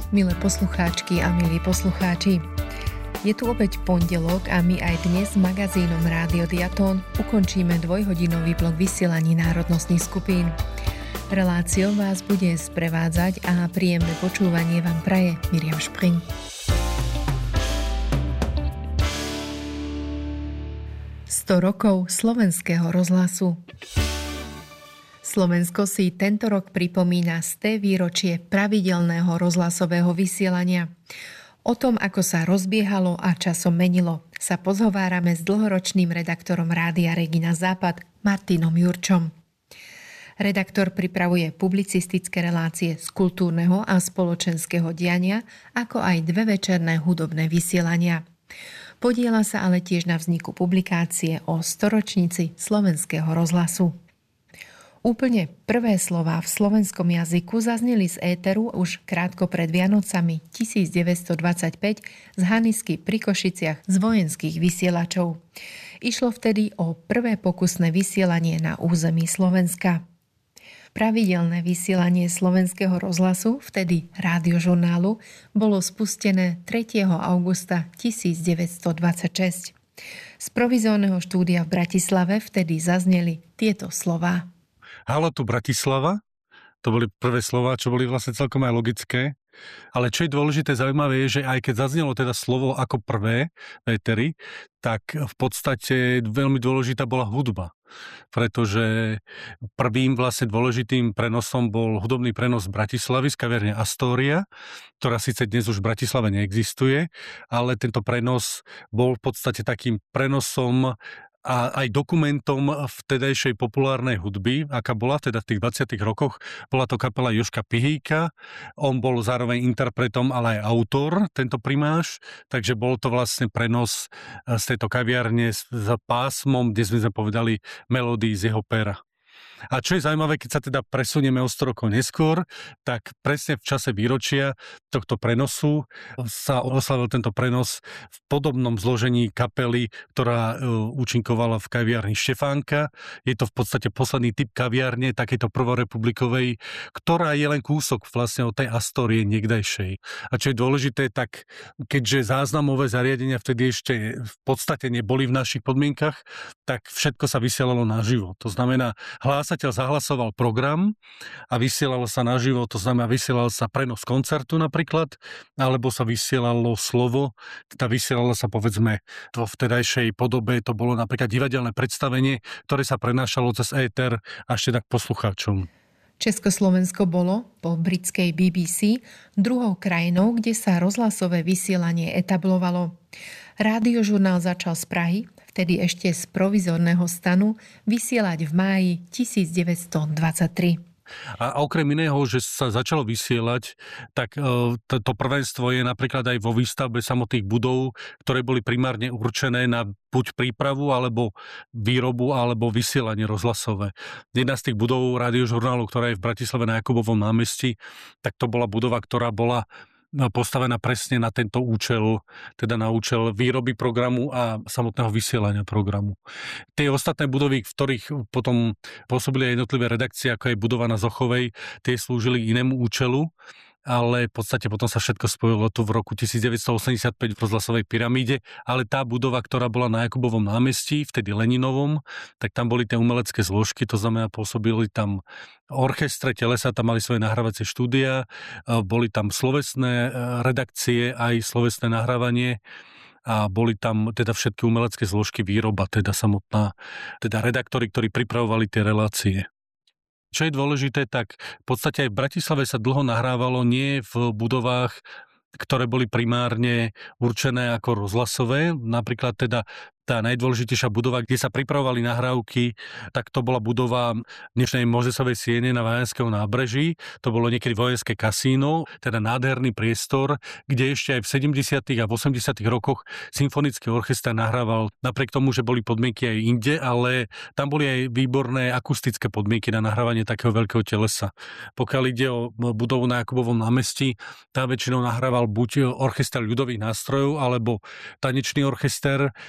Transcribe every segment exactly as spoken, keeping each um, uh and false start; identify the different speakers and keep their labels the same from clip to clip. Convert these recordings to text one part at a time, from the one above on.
Speaker 1: milé poslucháčky a milí poslucháči. Je tu opäť pondelok a my aj dnes s magazínom Rádio Diatón ukončíme dvojhodinový blok vysielaní národnostných skupín. Reláciou vás bude sprevádzať a príjemné počúvanie vám praje Miriam Špring. sto rokov slovenského rozhlasu. Slovensko si tento rok pripomína sté výročie pravidelného rozhlasového vysielania. O tom, ako sa rozbiehalo a časom menilo, sa pozhovárame s dlhoročným redaktorom Rádia Regina Západ Martinom Jurčom. Redaktor pripravuje publicistické relácie z kultúrneho a spoločenského diania, ako aj dve večerné hudobné vysielania. Podieľa sa ale tiež na vzniku publikácie o storočnici slovenského rozhlasu. Úplne prvé slová v slovenskom jazyku zazneli z éteru už krátko pred Vianocami devätnásťstodvadsaťpäť z Hanisky pri Košiciach z vojenských vysielačov. Išlo vtedy o prvé pokusné vysielanie na území Slovenska. Pravidelné vysielanie slovenského rozhlasu, vtedy rádiožurnálu, bolo spustené tretieho augusta devätnásťstodvadsaťšesť. Z provizórneho štúdia v Bratislave vtedy zazneli tieto slová.
Speaker 2: Haló, tu Bratislava. To boli prvé slová, čo boli vlastne celkom aj logické. Ale čo je dôležité, zaujímavé je, že aj keď zaznelo teda slovo ako prvé v éteri, tak v podstate veľmi dôležitá bola hudba. Pretože prvým vlastne dôležitým prenosom bol hudobný prenos z Bratislavy z kaviarne Astoria, ktorá síce dnes už v Bratislave neexistuje, ale tento prenos bol v podstate takým prenosom a aj dokumentom vtedajšej populárnej hudby, aká bola teda v tých dvadsiatych rokoch. Bola to kapela Jožka Pihýka, on bol zároveň interpretom, ale aj autor, tento primáš, takže bol to vlastne prenos z tejto kaviarne s pásmom, kde sme povedali melódií z jeho pera. A čo je zaujímavé, keď sa teda presunieme o sto rokov neskôr, tak presne v čase výročia tohto prenosu sa oslavil tento prenos v podobnom zložení kapely, ktorá účinkovala v kaviarni Štefánka. Je to v podstate posledný typ kaviarne takejto prvorepublikovej, ktorá je len kúsok vlastne od tej Astorie niekdajšej. A čo je dôležité, tak keďže záznamové zariadenia vtedy ešte v podstate neboli v našich podmienkach, tak všetko sa vysielalo naživo. To znamená, hlásateľ zahlasoval program a vysielalo sa naživo, to znamená, vysielal sa prenos koncertu napríklad, alebo sa vysielalo slovo, teda vysielalo sa povedzme vo vtedajšej podobe, to bolo napríklad divadelné predstavenie, ktoré sa prenášalo cez éter až teda k poslucháčom.
Speaker 1: Československo bolo po britskej bé bé cé druhou krajinou, kde sa rozhlasové vysielanie etablovalo. Rádiožurnál začal z Prahy, vtedy ešte z provizórneho stanu, vysielať v máji devätnásťstodvadsaťtri.
Speaker 2: A okrem iného, že sa začalo vysielať, tak to, to prvenstvo je napríklad aj vo výstavbe samotných budov, ktoré boli primárne určené na buď prípravu, alebo výrobu, alebo vysielanie rozhlasové. Jedna z tých budov rádiožurnálu, ktorá je v Bratislave na Jakubovom námestí, tak to bola budova, ktorá bola postavená presne na tento účel, teda na účel výroby programu a samotného vysielania programu. Tie ostatné budovy, v ktorých potom pôsobili aj jednotlivé redakcie, ako je budova na Zochovej, tie slúžili inému účelu, ale v podstate potom sa všetko spojilo tu v roku devätnásťstoosemdesiatpäť v rozhlasovej pyramíde, ale tá budova, ktorá bola na Jakubovom námestí, vtedy Leninovom, tak tam boli tie umelecké zložky, to znamená, pôsobili tam orchestre, telesa, tam mali svoje nahrávacie štúdia, boli tam slovesné redakcie, aj slovesné nahrávanie a boli tam teda všetky umelecké zložky, výroba, teda samotná, teda redaktori, ktorí pripravovali tie relácie. Čo je dôležité, tak v podstate aj v Bratislave sa dlho nahrávalo nie v budovách, ktoré boli primárne určené ako rozhlasové. Napríklad teda tá najdôležitejšia budova, kde sa pripravovali nahrávky, tak to bola budova dnešnej Mojzesovej siene na Vajanského nábreží. To bolo niekedy vojenské kasíno, teda nádherný priestor, kde ešte aj v sedemdesiatych a v osemdesiatych rokoch symfonický orchester nahrával, napriek tomu, že boli podmienky aj inde, ale tam boli aj výborné akustické podmienky na nahrávanie takého veľkého telesa. Pokiaľ ide o budovu na Jakubovom námestí, tá väčšinou nahrával buď orchester ľudových nástrojov, alebo tanečný orchester, ktorý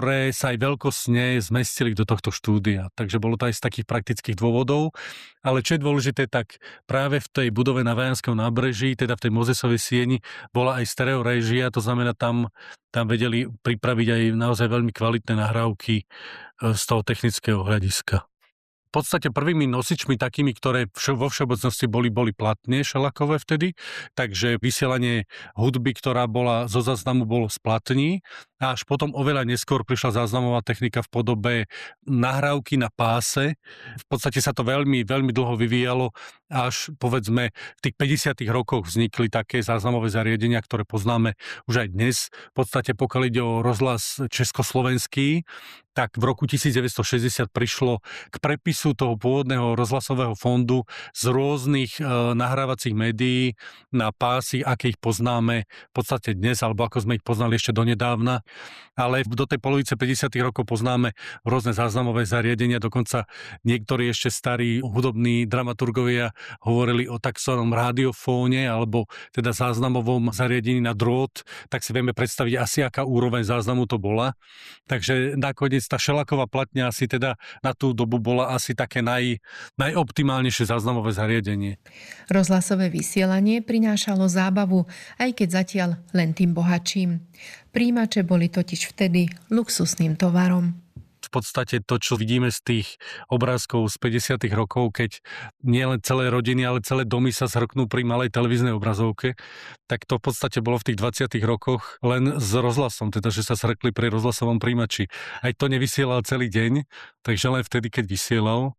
Speaker 2: ktoré sa aj veľkosne zmestili do tohto štúdia. Takže bolo to aj z takých praktických dôvodov. Ale čo je dôležité, tak práve v tej budove na Vajanskom nábreží, teda v tej Mozesovej sieni, bola aj stereoréžia, to znamená, tam, tam vedeli pripraviť aj naozaj veľmi kvalitné nahrávky z toho technického hľadiska. V podstate prvými nosičmi takými, ktoré vo všeobecnosti boli, boli platne šelakové vtedy, takže vysielanie hudby, ktorá bola zo záznamu, bolo z platní a až potom oveľa neskôr prišla záznamová technika v podobe nahrávky na páse. V podstate sa to veľmi, veľmi dlho vyvíjalo, až povedzme v tých päťdesiatych rokoch vznikli také záznamové zariadenia, ktoré poznáme už aj dnes. V podstate pokiaľ ide o rozhlas československý, tak v roku devätnásťstošesťdesiat prišlo k prepisu toho pôvodného rozhlasového fondu z rôznych e, nahrávacích médií na pásy, aké ich poznáme v podstate dnes, alebo ako sme ich poznali ešte donedávna. Ale do tej polovice päťdesiatych rokov poznáme rôzne záznamové zariadenia, dokonca niektorí ešte starí hudobní dramaturgovia hovorili o takzvanom rádiofóne, alebo teda záznamovom zariadení na drôt, tak si vieme predstaviť asi, aká úroveň záznamu to bola. Takže nakoniec tá šelaková platňa asi teda na tú dobu bola asi také naj, najoptimálnejšie záznamové zariadenie.
Speaker 1: Rozhlasové vysielanie prinášalo zábavu, aj keď zatiaľ len tým bohatším. Príjimače boli totiž vtedy luxusným tovarom.
Speaker 2: V podstate to, čo vidíme z tých obrázkov z päťdesiatych rokov, keď nielen celé rodiny, ale celé domy sa zhrknú pri malej televíznej obrazovke, tak to v podstate bolo v tých dvadsiatych rokoch len s rozhlasom, teda že sa zhrkli pri rozhlasovom príjimači. Aj to nevysielal celý deň, takže len vtedy, keď vysielal.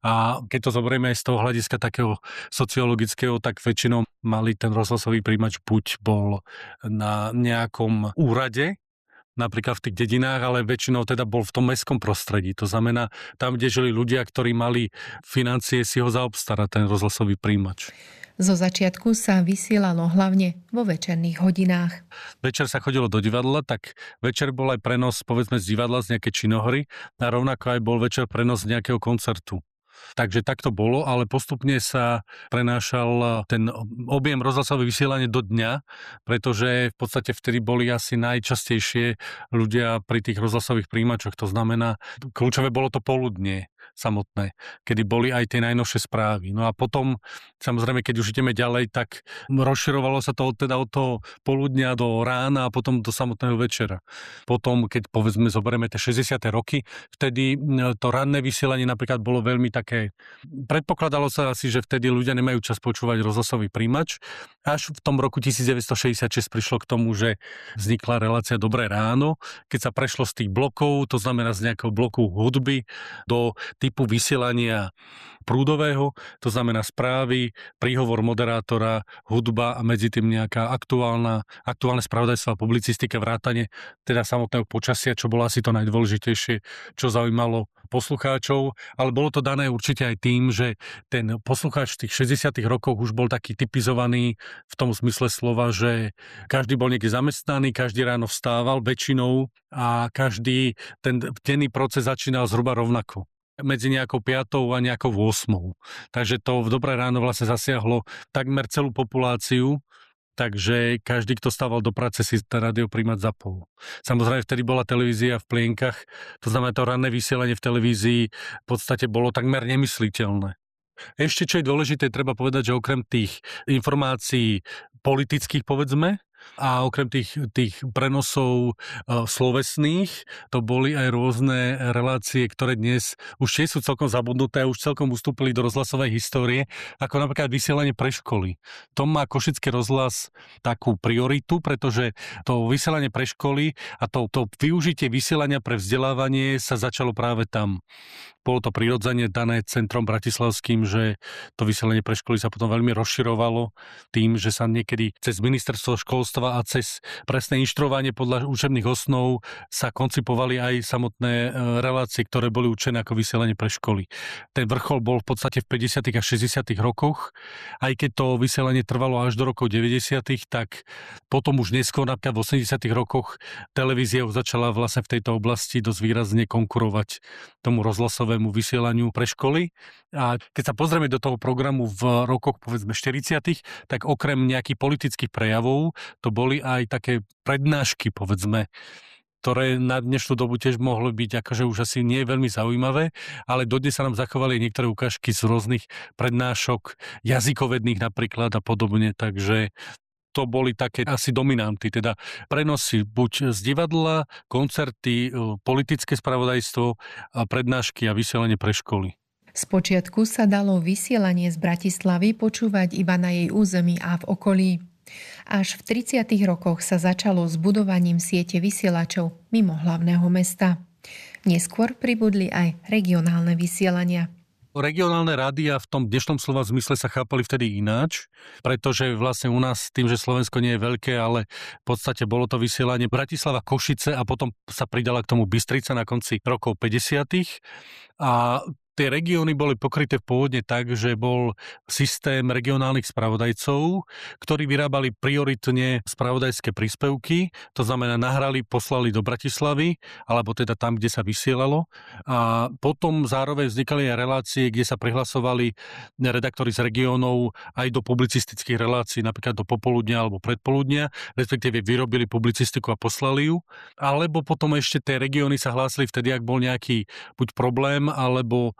Speaker 2: A keď to zoberieme aj z toho hľadiska takého sociologického, tak väčšinou mali ten rozhlasový príjimač buď bol na nejakom úrade, napríklad v tých dedinách, ale väčšinou teda bol v tom mestskom prostredí. To znamená, tam, kde žili ľudia, ktorí mali financie si ho zaobstarať, ten rozhlasový príjimač.
Speaker 1: Zo začiatku sa vysielalo hlavne vo večerných hodinách.
Speaker 2: Večer sa chodilo do divadla, tak večer bol aj prenos, povedzme, z divadla, z nejakej činohry a rovnako aj bol večer prenos z nejakého koncertu. Takže tak to bolo, ale postupne sa prenášal ten objem rozhlasového vysielania do dňa, pretože v podstate vtedy boli asi najčastejšie ľudia pri tých rozhlasových príjimačoch. To znamená, kľúčové bolo to poludnie samotné, kedy boli aj tie najnovšie správy. No a potom, samozrejme, keď už ideme ďalej, tak rozširovalo sa to od, teda od toho poludnia do rána a potom do samotného večera. Potom, keď povedzme zoberieme tie šesťdesiate roky, vtedy to ranné vysielanie napríklad bolo veľmi také, predpokladalo sa asi, že vtedy ľudia nemajú čas počúvať rozhlasový príjimač. Až v tom roku devätnásťstošesťdesiatšesť prišlo k tomu, že vznikla relácia Dobré ráno, keď sa prešlo z tých blokov, to znamená z nejakého bloku hudby do typu vysielania prúdového, to znamená správy, príhovor moderátora, hudba a medzi tým nejaká aktuálna, aktuálne spravodajstvo a publicistika, vrátane teda samotného počasia, čo bolo asi to najdôležitejšie, čo zaujímalo poslucháčov, ale bolo to dané určite aj tým, že ten poslucháč v tých šesťdesiatych rokoch už bol taký typizovaný v tom zmysle slova, že každý bol niekde zamestnaný, každý ráno vstával väčšinou a každý ten denný proces začínal zhruba rovnako, medzi nejakou piatou a nejakou ôsmou. Takže to v Dobré ráno vlastne zasiahlo takmer celú populáciu, takže každý, kto stával do práce, si ten radiopríjimač zapol. Samozrejme, vtedy bola televízia v plienkach, to znamená, to ranné vysielanie v televízii v podstate bolo takmer nemysliteľné. Ešte, čo je dôležité, treba povedať, že okrem tých informácií politických, povedzme, a okrem tých, tých prenosov uh, slovesných, to boli aj rôzne relácie, ktoré dnes už tie sú celkom zabudnuté a už celkom ustúpili do rozhlasovej histórie, ako napríklad vysielanie pre školy. To má Košický rozhlas takú prioritu, pretože to vysielanie pre školy a to, to využitie vysielania pre vzdelávanie sa začalo práve tam. Bolo to prirodzene dané centrom bratislavským, že to vysielanie pre školy sa potom veľmi rozširovalo tým, že sa niekedy cez ministerstvo školstva a cez presné inštruovanie podľa učebných osnov sa koncipovali aj samotné relácie, ktoré boli určené ako vysielanie pre školy. Ten vrchol bol v podstate v päťdesiatych a šesťdesiatych rokoch. Aj keď to vysielanie trvalo až do rokov deväťdesiatych, tak potom už neskôr, napríklad v osemdesiatych rokoch, televízia už začala vlastne v tejto oblasti dosť výrazne konkurovať tomu rozhlasovému vysielaniu pre školy. A keď sa pozrieme do toho programu v rokoch povedzme štyridsiatych, tak okrem nejakých politických prejavov to boli aj také prednášky, povedzme, ktoré na dnešnú dobu tiež mohlo byť akože už asi nie veľmi zaujímavé, ale dodnes sa nám zachovali niektoré ukážky z rôznych prednášok, jazykovedných napríklad a podobne, takže to boli také asi dominanty, teda prenosy buď z divadla, koncerty, politické spravodajstvo, prednášky a vysielanie pre školy.
Speaker 1: Spočiatku sa dalo vysielanie z Bratislavy počúvať iba na jej území a v okolí. Až v tridsiatych rokoch sa začalo s budovaním siete vysielačov mimo hlavného mesta. Neskôr pribudli aj regionálne vysielania.
Speaker 2: Regionálne rádia v tom dnešnom slova zmysle sa chápali vtedy ináč, pretože vlastne u nás tým, že Slovensko nie je veľké, ale v podstate bolo to vysielanie Bratislava, Košice a potom sa pridala k tomu Bystrica na konci rokov päťdesiatych. A tie regióny boli pokryté pôvodne tak, že bol systém regionálnych spravodajcov, ktorí vyrábali prioritne spravodajské príspevky, to znamená nahrali, poslali do Bratislavy, alebo teda tam, kde sa vysielalo. A potom zároveň vznikali aj relácie, kde sa prihlasovali redaktori z regiónov aj do publicistických relácií, napríklad do popoludnia alebo predpoludnia, respektíve vyrobili publicistiku a poslali ju. Alebo potom ešte tie regióny sa hlásili vtedy, ak bol nejaký buď problém, alebo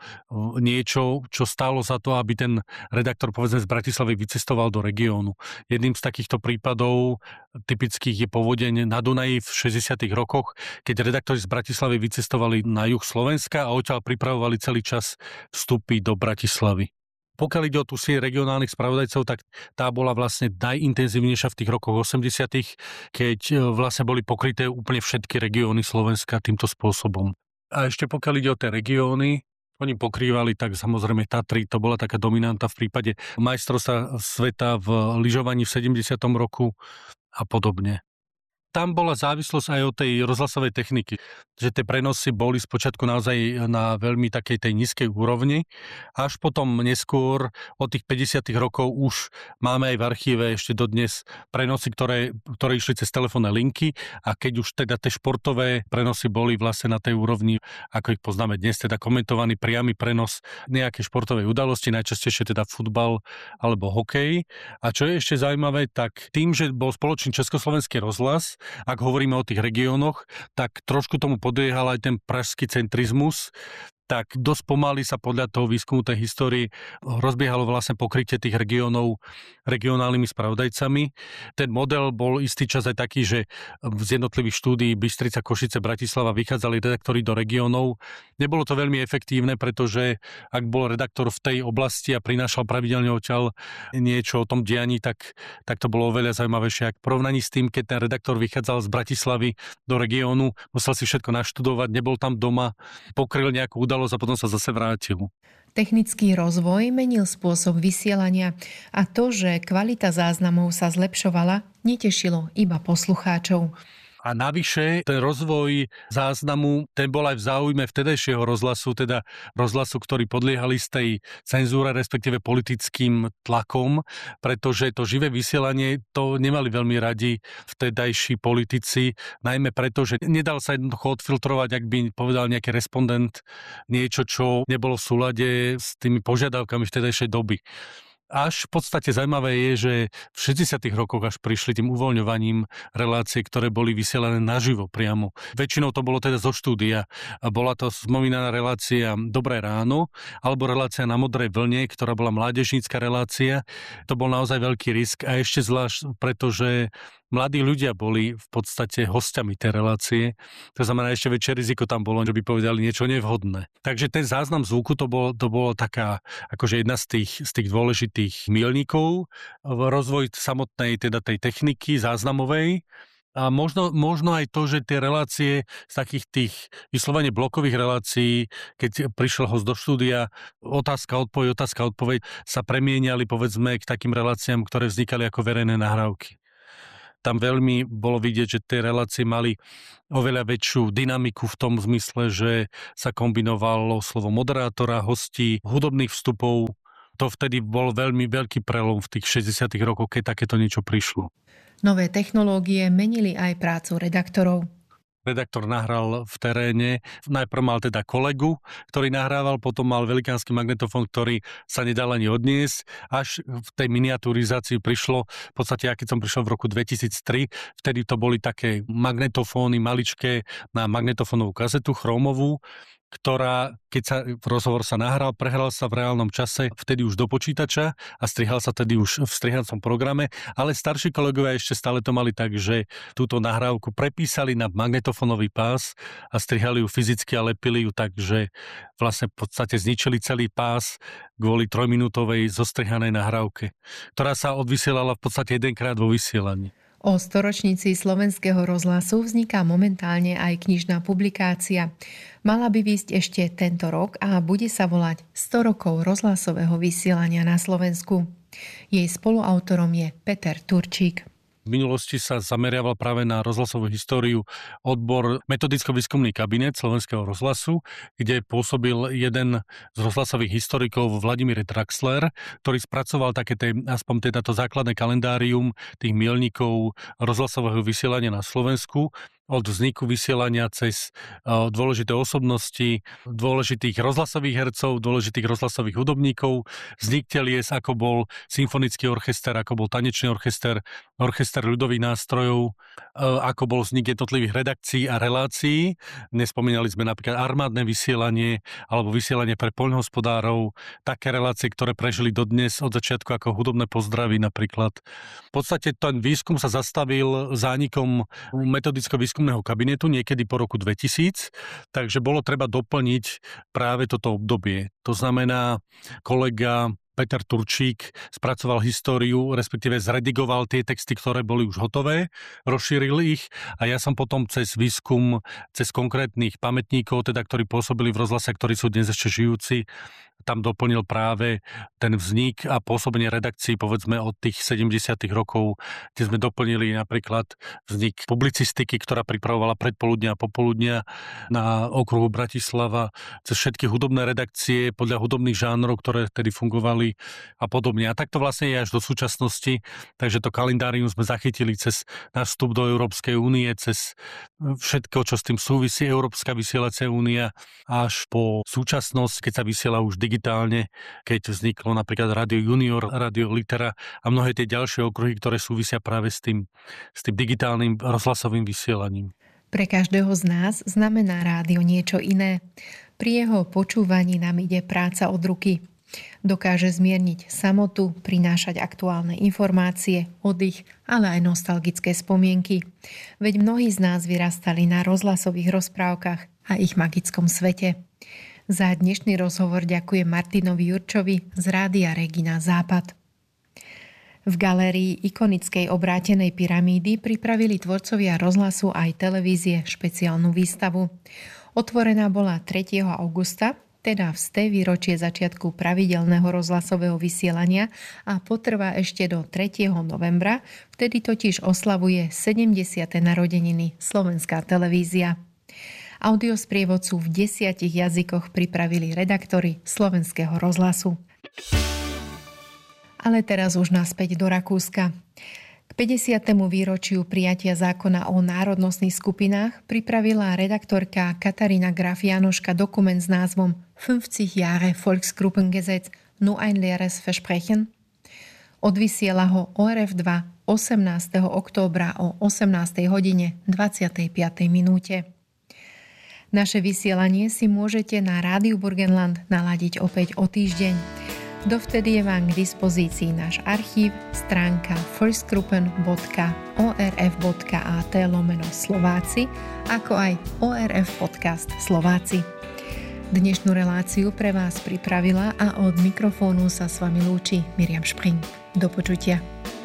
Speaker 2: niečo, čo stálo za to, aby ten redaktor povedzme z Bratislavy vycestoval do regiónu. Jedným z takýchto prípadov typických je povodeň na Dunaji v šesťdesiatych rokoch, keď redaktori z Bratislavy vycestovali na juh Slovenska a odtiaľ pripravovali celý čas vstupy do Bratislavy. Pokiaľ ide o tú sieť regionálnych spravodajcov, tak tá bola vlastne najintenzívnejšia v tých rokoch osemdesiatych, keď vlastne boli pokryté úplne všetky regióny Slovenska týmto spôsobom. A ešte pokiaľ ide o tie regióny, oni pokrývali tak samozrejme Tatry, to bola taká dominanta v prípade majstrovstva sveta v lyžovaní v sedemdesiatom roku a podobne. Tam bola závislosť aj od tej rozhlasovej techniky, že tie prenosy boli spočiatku naozaj na veľmi takej tej nízkej úrovni. Až potom neskôr od tých päťdesiatych rokov už máme aj v archíve ešte dodnes prenosy, ktoré, ktoré išli cez telefónne linky a keď už teda tie športové prenosy boli vlastne na tej úrovni, ako ich poznáme dnes, teda komentovaný priamy prenos nejakej športovej udalosti, najčastejšie teda futbal alebo hokej. A čo je ešte zaujímavé, tak tým, že bol spoločný československý rozhlas, ak hovoríme o tých regiónoch, tak trošku tomu podliehal aj ten pražský centrizmus, tak dosť pomaly sa podľa toho výskumu tej histórie rozbiehalo vlastne pokrytie tých regiónov regionálnymi spravodajcami. Ten model bol istý čas aj taký, že z jednotlivých štúdií Bystrica, Košice, Bratislava vychádzali redaktori do regiónov. Nebolo to veľmi efektívne, pretože ak bol redaktor v tej oblasti a prinášal pravidelne odtiaľ niečo o tom dianí, tak, tak to bolo oveľa zaujímavejšie. Ak v porovnaní s tým, keď ten redaktor vychádzal z Bratislavy do regiónu, musel si všetko naštudovať, nebol tam doma, pokryl nejakú udalosť a potom sa zase vrátil.
Speaker 1: Technický rozvoj menil spôsob vysielania a to, že kvalita záznamov sa zlepšovala, netešilo iba poslucháčov.
Speaker 2: A navyše ten rozvoj záznamu, ten bol aj v záujme vtedajšieho rozhlasu, teda rozhlasu, ktorý podliehali z tej cenzúre, respektíve politickým tlakom, pretože to živé vysielanie to nemali veľmi radi vtedajší politici, najmä preto, že nedal sa jednoducho odfiltrovať, ak by povedal nejaký respondent niečo, čo nebolo v súlade s tými požiadavkami vtedajšej doby. Až v podstate zaujímavé je, že v šesťdesiatych rokoch až prišli tým uvoľňovaním relácie, ktoré boli vysielané naživo priamo. Väčšinou to bolo teda zo štúdia. Bola to spomínaná relácia Dobré ráno, alebo relácia Na modrej vlne, ktorá bola mládežnícka relácia. To bol naozaj veľký risk a ešte zvlášť, pretože mladí ľudia boli v podstate hostiami tej relácie. To znamená, ešte väčšie riziko tam bolo, že by povedali niečo nevhodné. Takže ten záznam zvuku to bolo, to bolo taká akože jedna z tých, z tých dôležitých milníkov v rozvoji samotnej teda tej techniky záznamovej. A možno, možno aj to, že tie relácie z takých tých vyslovene blokových relácií, keď prišiel host do štúdia, otázka, odpoveď, otázka, odpoveď, sa premieniali povedzme k takým reláciám, ktoré vznikali ako verejné nahrávky. Tam veľmi bolo vidieť, že tie relácie mali oveľa väčšiu dynamiku v tom zmysle, že sa kombinovalo slovo moderátora, hostí, hudobných vstupov. To vtedy bol veľmi veľký prelom v tých šesťdesiatych rokoch, keď takéto niečo prišlo.
Speaker 1: Nové technológie menili aj prácu redaktorov.
Speaker 2: redaktor nahral v teréne. Najprv mal teda kolegu, ktorý nahrával, potom mal velikánsky magnetofón, ktorý sa nedal ani odniesť. Až v tej miniaturizácii prišlo, v podstate ja keď som prišiel v roku dvetisíctri, vtedy to boli také magnetofóny maličké na magnetofónovú kazetu chromovú, ktorá, keď sa rozhovor sa nahral, prehral sa v reálnom čase, vtedy už do počítača a strihal sa tedy už v strihacom programe, ale starší kolegovia ešte stále to mali tak, že túto nahrávku prepísali na magnetofónový pás a strihali ju fyzicky a lepili ju tak, že vlastne v podstate zničili celý pás kvôli trojminútovej zostrihanej nahrávke, ktorá sa odvysielala v podstate jedenkrát vo vysielaní.
Speaker 1: O storočnici Slovenského rozhlasu vzniká momentálne aj knižná publikácia. Mala by výsť ešte tento rok a bude sa volať sto rokov rozhlasového vysielania na Slovensku. Jej spoluautorom je Peter Turčík.
Speaker 2: V minulosti sa zameriaval práve na rozhlasovú históriu odbor metodicko-výskumný kabinet Slovenského rozhlasu, kde pôsobil jeden z rozhlasových historikov Vladimír Draxler, ktorý spracoval také tej, aspoň teda to základné kalendárium tých mielnikov rozhlasového vysielania na Slovensku, od vzniku vysielania cez dôležité osobnosti, dôležitých rozhlasových hercov, dôležitých rozhlasových hudobníkov, vznik telies, ako bol symfonický orchester, ako bol tanečný orchester, orchester ľudových nástrojov, ako bol vznik jednotlivých redakcií a relácií. Nespomínali sme napríklad armádne vysielanie alebo vysielanie pre poľnohospodárov, také relácie, ktoré prežili dodnes od začiatku ako hudobné pozdravy napríklad. V podstate ten výskum sa zastavil zánikom metodicko-výskumného kabinetu niekedy po roku dvetisíc, takže bolo treba doplniť práve toto obdobie. To znamená, kolega Peter Turčík spracoval históriu, respektíve zredigoval tie texty, ktoré boli už hotové, rozšíril ich a ja som potom cez výskum, cez konkrétnych pamätníkov, teda ktorí pôsobili v rozhlase, ktorí sú dnes ešte žijúci, tam doplnil práve ten vznik a pôsobenie redakcií, povedzme od tých sedemdesiatych rokov, kde sme doplnili napríklad vznik publicistiky, ktorá pripravovala predpoludnia a popoludnia na okruhu Bratislava, cez všetky hudobné redakcie podľa hudobných žánrov, ktoré tedy fungovali a podobne. A tak to vlastne je až do súčasnosti, takže to kalendárium sme zachytili cez náš vstup do Európskej únie, cez všetko, čo s tým súvisí, Európska vysielacia únia, až po súčasnosť, keď sa vysiela už digitálne, keď vzniklo napríklad Radio Junior, Radio Litera a mnohé tie ďalšie okruhy, ktoré súvisia práve s tým, s tým digitálnym rozhlasovým vysielaním.
Speaker 1: Pre každého z nás znamená rádio niečo iné. Pri jeho počúvaní nám ide práca od ruky. Dokáže zmierniť samotu, prinášať aktuálne informácie, oddych, ale aj nostalgické spomienky. Veď mnohí z nás vyrastali na rozhlasových rozprávkach a ich magickom svete. Za dnešný rozhovor ďakujem Martinovi Jurčovi z Rádia Regina Západ. V galérii ikonickej obrátenej pyramídy pripravili tvorcovia rozhlasu aj televízie špeciálnu výstavu. Otvorená bola tretieho augusta, teda v sté výročie začiatku pravidelného rozhlasového vysielania a potrvá ešte do tretieho novembra, vtedy totiž oslavuje sedemdesiate narodeniny Slovenská televízia. Audiosprievodcu v desiatich jazykoch pripravili redaktori Slovenského rozhlasu. Ale teraz už naspäť do Rakúska. K päťdesiatemu výročiu prijatia zákona o národnostných skupinách pripravila redaktorka Katarína Graf-Janoška dokument s názvom fünfzig Jahre Volksgruppengesetz, nur ein leeres Versprechen. Odvysiela ho ó er ef dva osemnásteho októbra o osemnástej hodine dvadsiatej piatej minúte. Naše vysielanie si môžete na Rádiu Burgenland naladiť opäť o týždeň. Dovtedy je vám k dispozícii náš archív, stránka volksgruppen bodka o er ef bodka á té lomeno Slováci, ako aj ó er ef podcast Slováci. Dnešnú reláciu pre vás pripravila a od mikrofónu sa s vami lúči Miriam Špring. Do počutia.